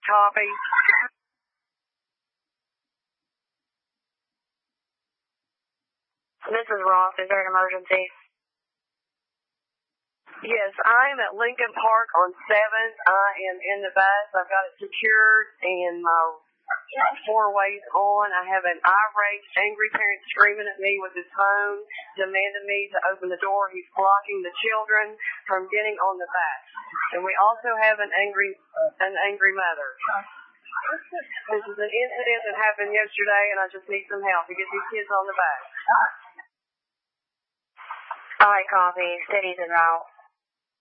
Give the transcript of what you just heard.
Copy. This is Ross. Is there an emergency? Yes, I'm at Lincoln Park on 7th. I am in the bus. I've got it secured and my 4-ways on. I have an irate, angry parent screaming at me with his phone, demanding me to open the door. He's blocking the children from getting on the bus. And we also have an angry mother. This is an incident that happened yesterday, and I just need some help to get these kids on the bus. All right, copy. Steady's en route.